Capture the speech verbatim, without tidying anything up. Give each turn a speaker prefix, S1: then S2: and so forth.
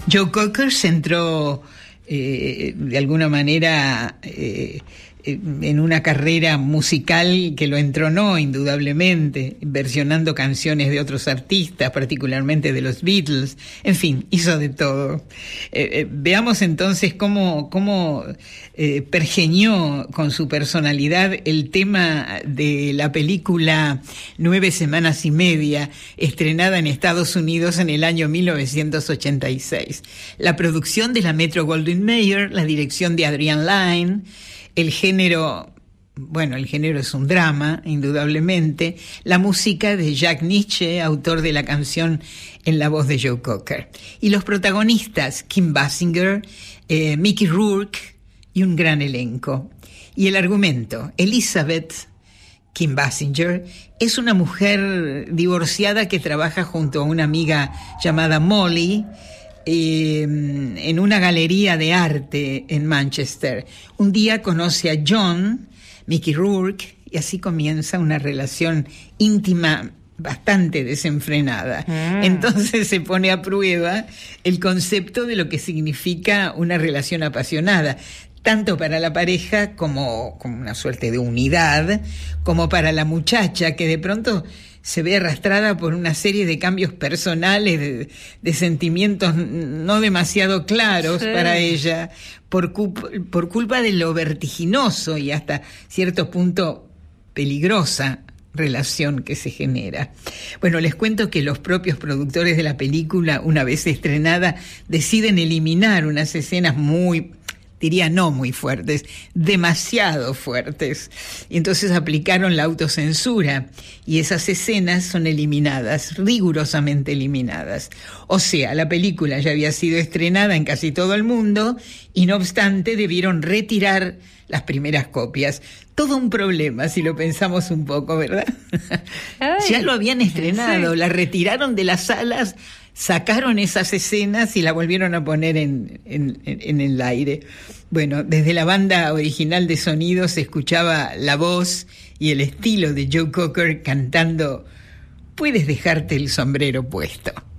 S1: Joe Cocker centró eh, de alguna manera eh, en una carrera musical que lo entronó indudablemente, versionando canciones de otros artistas, particularmente de los Beatles. En fin, hizo de todo. Eh, eh, veamos entonces cómo, cómo eh, pergeñó con su personalidad el tema de la película Nueve Semanas y Media, estrenada en Estados Unidos en el año mil novecientos ochenta y seis. La producción de la Metro-Goldwyn-Mayer, la dirección de Adrian Lyne, el género, bueno, el género es un drama, indudablemente, la música de Jack Nitzsche, autor de la canción en la voz de Joe Cocker. Y los protagonistas, Kim Basinger, eh, Mickey Rourke y un gran elenco. Y el argumento, Elizabeth, Kim Basinger, es una mujer divorciada que trabaja junto a una amiga llamada Molly, Eh, en una galería de arte en Manchester. Un día conoce a John, Mickey Rourke, y así comienza una relación íntima bastante desenfrenada. Mm. Entonces se pone a prueba el concepto de lo que significa una relación apasionada, tanto para la pareja como, como una suerte de unidad, como para la muchacha que de pronto se ve arrastrada por una serie de cambios personales, de, de sentimientos no demasiado claros sí. para ella, por, cu- por culpa de lo vertiginoso y hasta cierto punto peligrosa relación que se genera. Bueno, les cuento que los propios productores de la película, una vez estrenada, deciden eliminar unas escenas muy, diría no muy fuertes, demasiado fuertes. Y entonces aplicaron la autocensura y esas escenas son eliminadas, rigurosamente eliminadas. O sea, la película ya había sido estrenada en casi todo el mundo y no obstante debieron retirar las primeras copias. Todo un problema si lo pensamos un poco, ¿verdad? Ay, ya lo habían estrenado, sí. La retiraron de las salas, sacaron esas escenas y la volvieron a poner en, en, en el aire. Bueno, desde la banda original de sonido se escuchaba la voz y el estilo de Joe Cocker cantando "Puedes dejarte el sombrero puesto".